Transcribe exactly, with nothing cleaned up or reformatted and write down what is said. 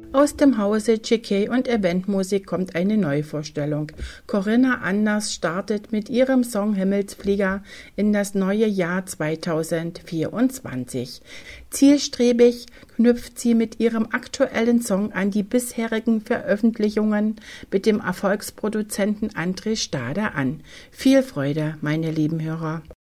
Aus dem Hause J K und Eventmusik kommt eine Neuvorstellung. Corinna Anders startet mit ihrem Song Himmelsflieger in das neue Jahr zweitausendvierundzwanzig. Zielstrebig knüpft sie mit ihrem aktuellen Song an die bisherigen Veröffentlichungen mit dem Erfolgsproduzenten André Stade an. Viel Freude, meine lieben Hörer!